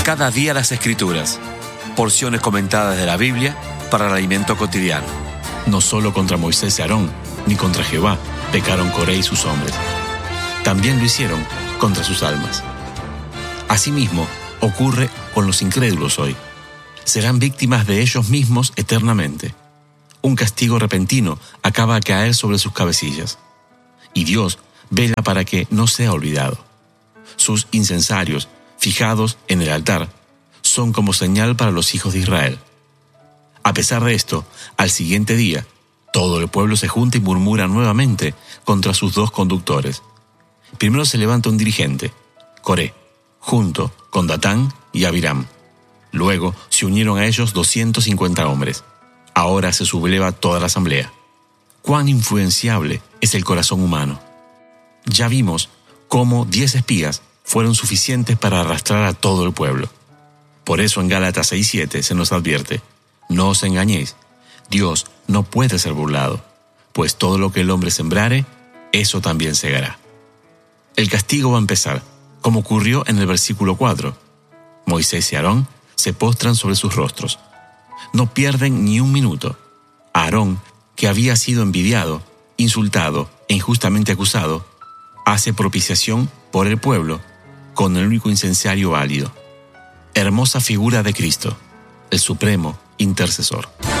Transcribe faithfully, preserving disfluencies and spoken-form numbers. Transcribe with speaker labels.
Speaker 1: Cada día las Escrituras, porciones comentadas de la Biblia para el alimento cotidiano.
Speaker 2: No solo contra Moisés y Aarón, ni contra Jehová, pecaron Coré y sus hombres. También lo hicieron contra sus almas. Asimismo, ocurre con los incrédulos hoy. Serán víctimas de ellos mismos eternamente. Un castigo repentino acaba de caer sobre sus cabecillas. Y Dios vela para que no sea olvidado. Sus incensarios, fijados en el altar, son como señal para los hijos de Israel. A pesar de esto, al siguiente día, todo el pueblo se junta y murmura nuevamente contra sus dos conductores. Primero se levanta un dirigente, Coré, junto con Datán y Abiram. Luego se unieron a ellos doscientos cincuenta hombres. Ahora se subleva toda la asamblea. Cuán influenciable es el corazón humano. Ya vimos cómo diez espías fueron suficientes para arrastrar a todo el pueblo. Por eso en Gálatas seis siete se nos advierte: no os engañéis, Dios no puede ser burlado, pues todo lo que el hombre sembrare, eso también segará. El castigo va a empezar, como ocurrió en el versículo cuatro. Moisés y Aarón se postran sobre sus rostros. No pierden ni un minuto. Aarón, que había sido envidiado, insultado e injustamente acusado, hace propiciación por el pueblo con el único incensario válido. Hermosa figura de Cristo, el supremo intercesor.